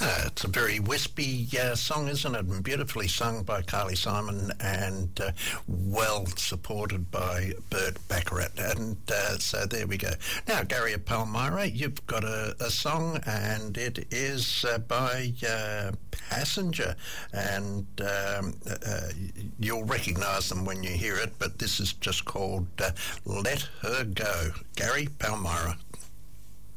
It's a very wispy song, isn't it? And beautifully sung by Carly Simon and well supported by Burt Bacharach. And so there we go. Now, Gary of Palmyra, you've got a song, and it is by Passenger. And you'll recognise them when you hear it, but this is just called Let Her Go. Gary, Palmyra.